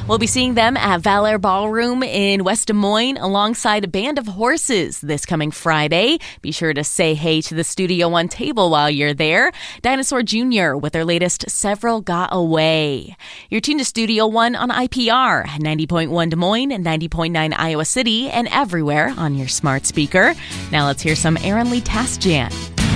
We'll be seeing them at Valor Ballroom in West Des Moines alongside a band of horses this coming Friday. Be sure to say hey to the Studio One table while you're there. Dinosaur Jr. with their latest Several Got Away. You're tuned to Studio One on IPR, 90.1 Des Moines and 90.9 Iowa City, and everywhere on your smart speaker. Now let's hear some Aaron Lee Tasjan.